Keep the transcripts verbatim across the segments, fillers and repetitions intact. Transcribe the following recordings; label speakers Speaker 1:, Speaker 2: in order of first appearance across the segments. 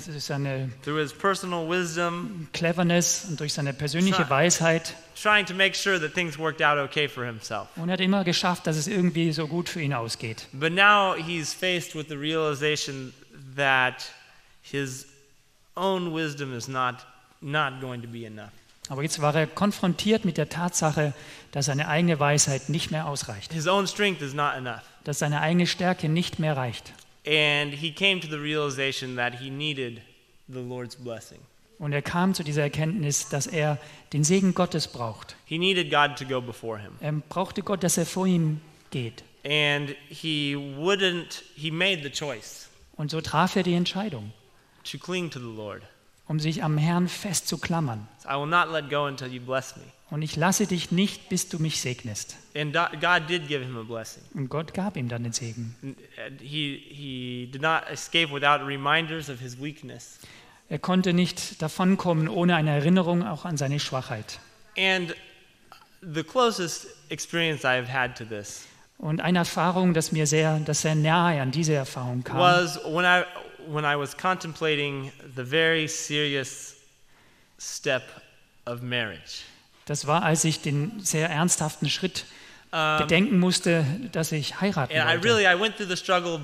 Speaker 1: durch seine
Speaker 2: through his personal wisdom,
Speaker 1: Cleverness und durch seine persönliche
Speaker 2: Try-
Speaker 1: Weisheit.
Speaker 2: trying to make sure that things worked out okay for himself.
Speaker 1: Und er hat immer geschafft, dass es irgendwie so gut für ihn ausgeht.
Speaker 2: But now he's faced with the realization that his own wisdom is not, not going to be enough.
Speaker 1: Aber jetzt war er konfrontiert mit der Tatsache, dass seine eigene Weisheit nicht mehr ausreicht.
Speaker 2: His own strength is not enough.
Speaker 1: Dass seine eigene Stärke nicht mehr reicht.
Speaker 2: And he came to the realization that he needed the Lord's blessing.
Speaker 1: Und er kam zu dieser Erkenntnis, dass er den Segen Gottes braucht.
Speaker 2: He needed God to go before him.
Speaker 1: Er brauchte Gott, dass er vor ihm geht.
Speaker 2: And he wouldn't, he made the choice
Speaker 1: Und so traf er die Entscheidung,
Speaker 2: to cling to the Lord.
Speaker 1: um sich am Herrn festzuklammern.
Speaker 2: I will not let go until you bless me.
Speaker 1: Und ich lasse dich nicht, bis du mich segnest.
Speaker 2: And do- God did give him a blessing.
Speaker 1: Und Gott gab ihm dann den Segen.
Speaker 2: And He, he did not escape without reminders of his weakness.
Speaker 1: Er konnte nicht davonkommen ohne eine Erinnerung auch an seine Schwachheit.
Speaker 2: And the closest experience I've had to this
Speaker 1: Und eine Erfahrung, das mir sehr, das sehr nahe an diese Erfahrung kam,
Speaker 2: was when I, when I was contemplating the very serious step of marriage.
Speaker 1: das war, als ich den sehr ernsthaften Schritt
Speaker 2: Um,
Speaker 1: bedenken musste, dass ich heiraten
Speaker 2: And I
Speaker 1: wollte.
Speaker 2: really, I went through the struggle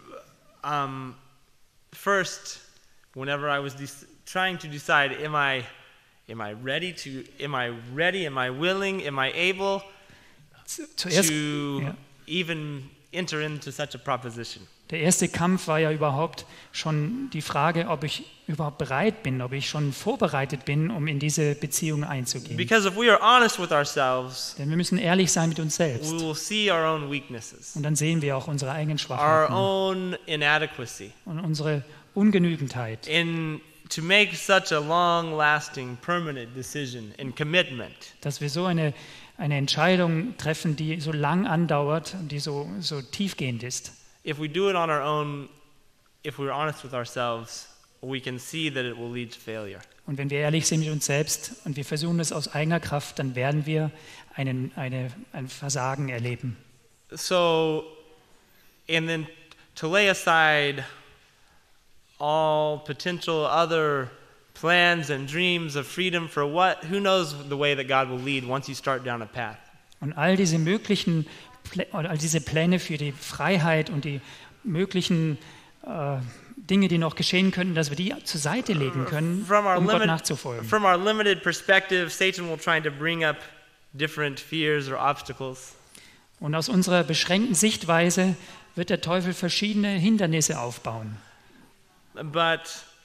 Speaker 2: um, first whenever I was de- trying to decide, am I, am I ready to, am I ready, am I willing, am I able
Speaker 1: Zuerst,
Speaker 2: to
Speaker 1: ja.
Speaker 2: even enter into such a proposition?
Speaker 1: Der erste Kampf war ja überhaupt schon die Frage, ob ich überhaupt bereit bin, ob ich schon vorbereitet bin, um in diese Beziehung einzugehen.
Speaker 2: Because if we are honest with ourselves,
Speaker 1: Denn wir müssen ehrlich sein mit uns selbst.
Speaker 2: we will see our own weaknesses,
Speaker 1: Und dann sehen wir auch unsere eigenen
Speaker 2: our
Speaker 1: Schwachheiten
Speaker 2: own inadequacy,
Speaker 1: und unsere Ungenügendheit.
Speaker 2: in to make such a long-lasting, permanent decision and commitment.
Speaker 1: Dass wir so eine, eine Entscheidung treffen, die so lang andauert und die so, so tiefgehend ist.
Speaker 2: If we do it on our own, if we're honest with ourselves, we can see that it will lead to failure.
Speaker 1: Und wenn wir ehrlich sind mit uns selbst und wir versuchen es aus eigener Kraft, dann werden wir einen, eine, ein Versagen erleben.
Speaker 2: So, and then to lay aside all potential other plans and dreams of freedom for what, who knows the way that God will lead once you start down a path.
Speaker 1: Und all diese möglichen, Plä- oder all diese Pläne für die Freiheit und die möglichen äh, Dinge, die noch geschehen könnten, dass wir die zur Seite legen können,
Speaker 2: From our,
Speaker 1: um Gott
Speaker 2: limit,
Speaker 1: nachzufolgen.
Speaker 2: from our limited perspective, Satan will try to bring up different fears or obstacles.
Speaker 1: Und aus unserer beschränkten Sichtweise wird der Teufel verschiedene Hindernisse aufbauen.
Speaker 2: But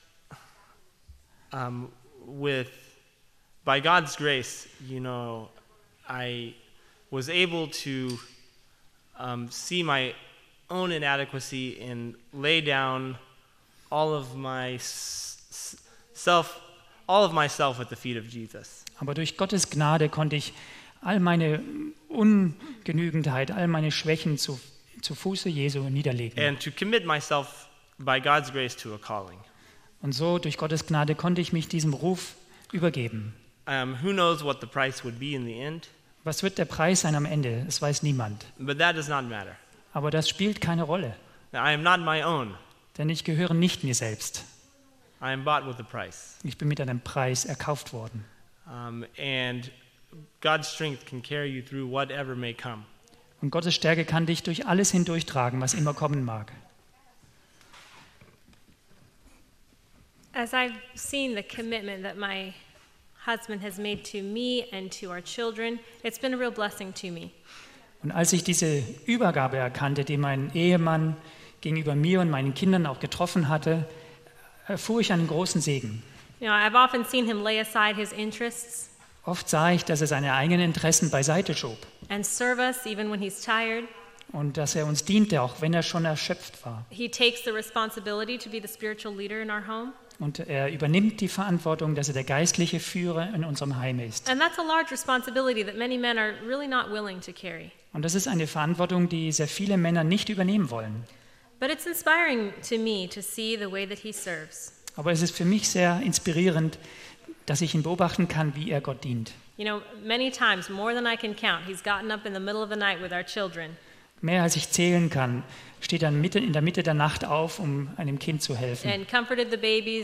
Speaker 2: um, with, by God's grace, you know, I was able to um, see my own inadequacy and lay down all of my s- s- self, all of myself at the feet of Jesus.
Speaker 1: Aber durch Gottes Gnade konnte ich all meine Ungenügendheit, all meine Schwächen zu, zu Fuße Jesu niederlegen.
Speaker 2: And to commit myself by God's grace to a calling.
Speaker 1: Und so, durch Gottes Gnade, konnte ich mich diesem Ruf übergeben.
Speaker 2: Um, who knows what the price would be in the end?
Speaker 1: Was wird der Preis sein am Ende? Das weiß niemand.
Speaker 2: But that does not matter.
Speaker 1: Aber das spielt keine Rolle,
Speaker 2: I am not my own.
Speaker 1: denn ich gehöre nicht mir selbst.
Speaker 2: I am bought with a price.
Speaker 1: Ich bin mit einem Preis erkauft worden.
Speaker 2: Um, and God's strength can carry you through whatever may come.
Speaker 1: Und Gottes Stärke kann dich durch alles hindurchtragen, was immer kommen mag.
Speaker 3: As I've seen the commitment that my husband has made to me and to our children, it's been a real blessing to me.
Speaker 1: Und als ich diese Übergabe erkannte, die mein Ehemann gegenüber mir und meinen Kindern auch getroffen hatte, erfuhr ich einen großen Segen.
Speaker 3: You know, I've often seen him lay aside his interests
Speaker 1: Oft sah ich, dass er seine eigenen Interessen beiseite schob
Speaker 3: and serve us even when he's tired.
Speaker 1: und dass er uns diente, auch wenn er schon erschöpft war.
Speaker 3: He takes the responsibility to be the spiritual leader in our home.
Speaker 1: Und er übernimmt die Verantwortung, dass er der geistliche Führer in unserem Heim ist.
Speaker 3: And that's a large responsibility that many men are really not willing to carry.
Speaker 1: Und das ist eine Verantwortung, die sehr viele Männer nicht übernehmen wollen.
Speaker 3: But it's inspiring to me to see the way that he serves.
Speaker 1: Aber es ist für mich sehr inspirierend, dass ich ihn beobachten kann, wie er Gott dient.
Speaker 3: You know, many times, more than I can count, he's gotten up in the middle of the night with our children.
Speaker 1: Mehr als ich zählen kann, steht er mitten in der Mitte der Nacht auf, um einem Kind zu helfen.
Speaker 3: And comforted the babies